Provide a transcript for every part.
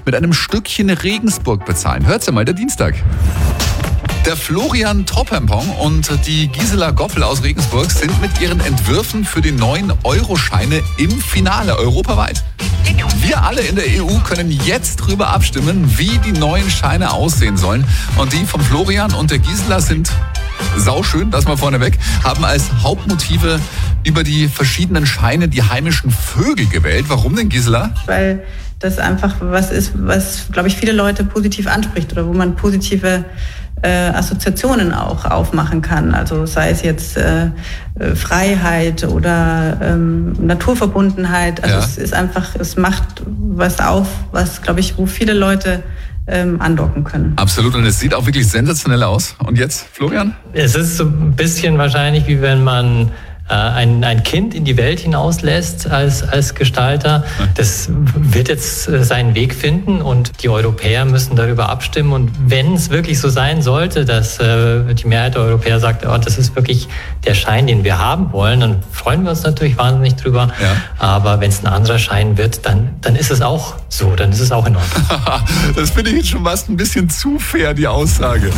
mit einem Stückchen Regensburg bezahlen. Hört's ja mal, der Dienstag. Der Florian Topempong und die Gisela Goppel aus Regensburg sind mit ihren Entwürfen für die neuen Euro-Scheine im Finale europaweit. Wir alle in der EU können jetzt drüber abstimmen, wie die neuen Scheine aussehen sollen. Und die von Florian und der Gisela sind sauschön, das mal vorneweg, haben als Hauptmotive über die verschiedenen Scheine die heimischen Vögel gewählt. Warum denn, Gisela? Weil das einfach was ist, was, glaube ich, viele Leute positiv anspricht oder wo man positive Assoziationen auch aufmachen kann. Also sei es jetzt Freiheit oder Naturverbundenheit. Also es ist einfach, es macht was auf, was, glaube ich, wo viele Leute andocken können. Absolut, und es sieht auch wirklich sensationell aus. Und jetzt, Florian? Es ist so ein bisschen wahrscheinlich, wie wenn man ein Kind in die Welt hinauslässt als Gestalter. Das wird jetzt seinen Weg finden und die Europäer müssen darüber abstimmen. Und wenn es wirklich so sein sollte, dass die Mehrheit der Europäer sagt, oh, das ist wirklich der Schein, den wir haben wollen, dann freuen wir uns natürlich wahnsinnig drüber. Ja. Aber wenn es ein anderer Schein wird, dann ist es auch so, dann ist es auch in Ordnung. Das finde ich jetzt schon fast ein bisschen zu fair, die Aussage.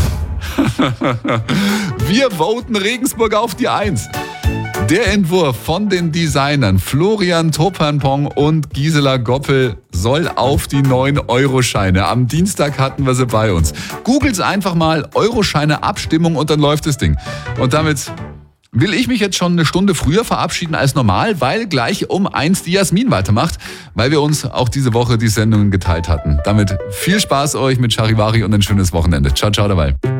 Wir voten Regensburg auf die 1. Der Entwurf von den Designern Florian Topempong und Gisela Goppel soll auf die 9-Euro-Scheine. Am Dienstag hatten wir sie bei uns. Googles einfach mal Euroscheine-Abstimmung und dann läuft das Ding. Und damit will ich mich jetzt schon eine Stunde früher verabschieden als normal, weil gleich um 1 die Jasmin weitermacht, weil wir uns auch diese Woche die Sendungen geteilt hatten. Damit viel Spaß euch mit Charivari und ein schönes Wochenende. Ciao, ciao dabei.